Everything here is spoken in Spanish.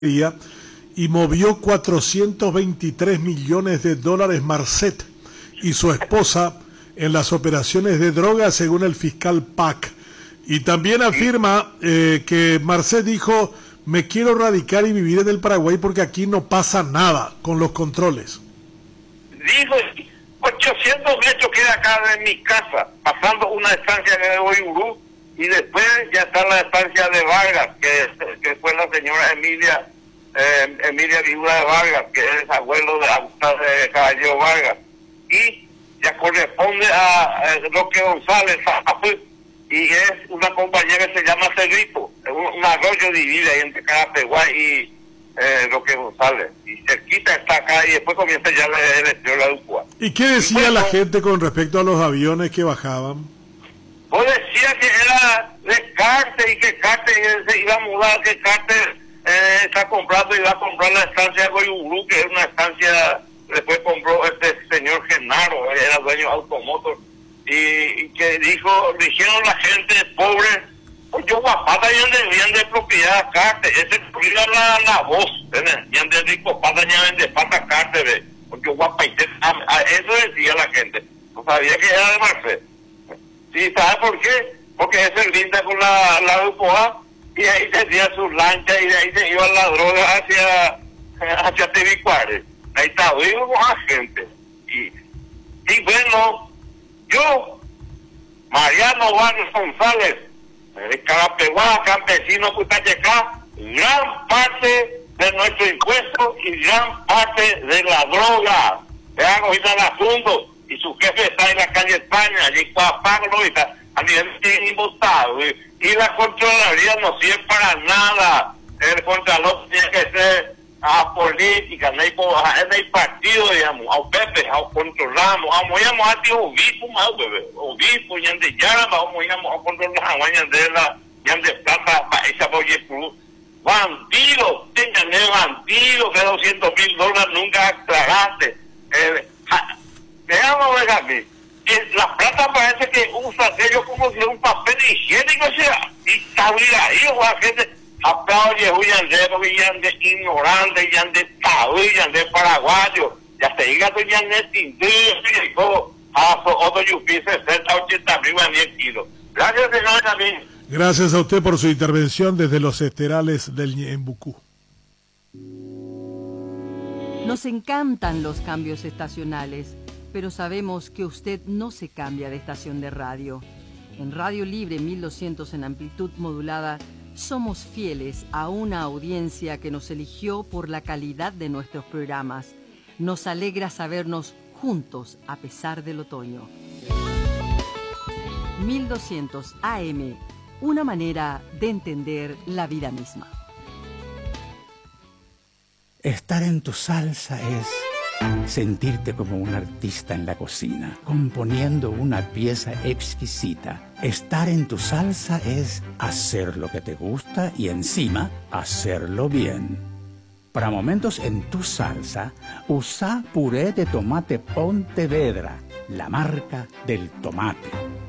y movió $423 millones Marcet y su esposa en las operaciones de drogas, según el fiscal Pac. Y también afirma que Marcet dijo: me quiero radicar y vivir en el Paraguay porque aquí no pasa nada con los controles. Dijo, 800 metros queda acá de mi casa, pasando una estancia de Oiurú, y después ya está la estancia de Vargas, que fue la señora Emilia Viuda de Vargas, que es abuelo de Caballero Vargas, y ya corresponde a Roque González, y es una compañía que se llama Cerrito, un arroyo divide ahí entre Carapeguay y Roque González, y cerquita está acá, y después comienza ya el estreno de la Ducua. ¿Y qué decía la gente con respecto a los aviones que bajaban? Pues decía que era de Carter y que Carter se iba a mudar, que Carter está comprando y va a comprar la estancia de Goyurú, que es una estancia, después compró este señor Genaro, era dueño de Automotor, y que dijeron la gente pobre, pues yo guapata ya debían de propiedad a Carter, ese es la voz, ya de rico pata ya vende pata Carter, porque guapa y eso decía la gente, no sabía que era de Marcel. Sí, ¿sabes por qué? Porque ese linda con la UPOA, y ahí tenía sus lanchas y de ahí se iba la droga hacia Tebicuares. Ahí está, vivo con la gente. Y bueno, yo, Mariano Barrios González, de Carapeguá, campesino Cutayecá, gran parte de nuestro impuesto y gran parte de la droga. Vean ahorita el asunto. Y su jefe está en la calle España, allí Coapaglo, y está a nivel imputado. Y la Contraloría no sirve para nada. El Contralor tiene que ser apolítica, no hay partido, digamos, a Pepe, a controlamos, vamos a ti obispo, obispo, y de Yarama, vamos a controlar, y de plata, esa boye cruz. Bandido, tengan bandido, que $200,000 nunca aclaraste. Veamos, la plata parece que usa aquello como si un papel higiénico, o sea, y está ahí, o la gente aplaude, huyan de ignorante, yan de tabú, yan de paraguayo, ya se diga que yan de tintillo, otro yupi 60, 80 mil a 10 kilos. Gracias, señor, también. Gracias a usted por su intervención desde los esterales del Ñembucú. Nos encantan los cambios estacionales, pero sabemos que usted no se cambia de estación de radio. En Radio Libre 1200 en amplitud modulada, somos fieles a una audiencia que nos eligió por la calidad de nuestros programas. Nos alegra sabernos juntos a pesar del otoño. 1200 AM, una manera de entender la vida misma. Estar en tu salsa es sentirte como un artista en la cocina, componiendo una pieza exquisita. Estar en tu salsa es hacer lo que te gusta y encima hacerlo bien. Para momentos en tu salsa, usa puré de tomate Pontevedra, la marca del tomate.